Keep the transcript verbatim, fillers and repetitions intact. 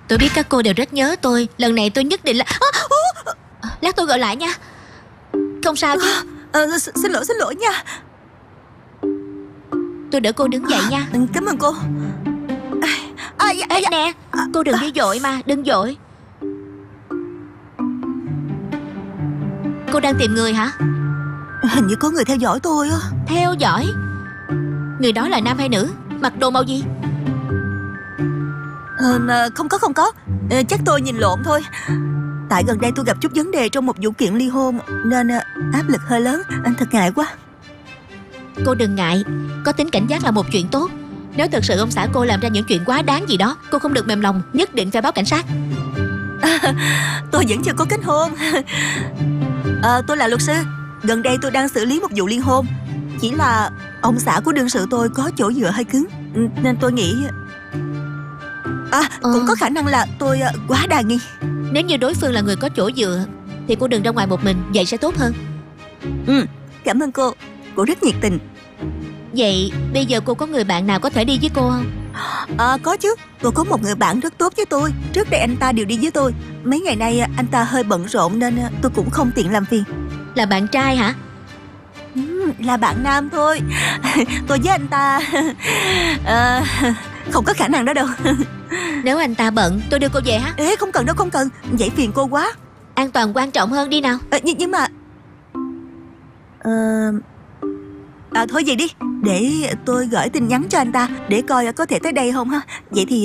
Tôi biết các cô đều rất nhớ tôi. Lần này tôi nhất định là à, lát tôi gọi lại nha. Không sao chứ? à, à, Xin lỗi xin lỗi nha. Tôi đỡ cô đứng dậy nha. Cảm ơn cô. à, dạ, Ê dạ. nè, cô đừng đi vội mà. Đừng vội. Cô đang tìm người hả? Hình như có người theo dõi tôi á. Theo dõi? Người đó là nam hay nữ? Mặc đồ màu gì? à, Không có không có à, Chắc tôi nhìn lộn thôi. Tại gần đây tôi gặp chút vấn đề trong một vụ kiện ly hôn, nên à, áp lực hơi lớn. Anh thật ngại quá. Cô đừng ngại. Có tính cảnh giác là một chuyện tốt. Nếu thật sự ông xã cô làm ra những chuyện quá đáng gì đó, cô không được mềm lòng, nhất định phải báo cảnh sát. à, Tôi vẫn chưa có kết hôn. à, Tôi là luật sư. Gần đây tôi đang xử lý một vụ ly hôn. Chỉ là ông xã của đương sự tôi có chỗ dựa hơi cứng, nên tôi nghĩ À cũng ờ. có khả năng là tôi à, quá đa nghi. Nếu như đối phương là người có chỗ dựa thì cô đừng ra ngoài một mình, vậy sẽ tốt hơn. Ừ, cảm ơn cô. Cô rất nhiệt tình. Vậy bây giờ cô có người bạn nào có thể đi với cô không? À, có chứ. Tôi có một người bạn rất tốt với tôi. Trước đây anh ta đều đi với tôi. Mấy ngày nay anh ta hơi bận rộn nên tôi cũng không tiện làm phiền. Là bạn trai hả? Ừ, là bạn nam thôi. Tôi với anh ta à, không có khả năng đó đâu. Nếu anh ta bận, tôi đưa cô về hả? Ê, không cần đâu, không cần. Vậy phiền cô quá. An toàn quan trọng hơn, đi nào. à, nhưng, nhưng mà à, à, thôi vậy đi. Để tôi gửi tin nhắn cho anh ta, để coi có thể tới đây không ha. Vậy thì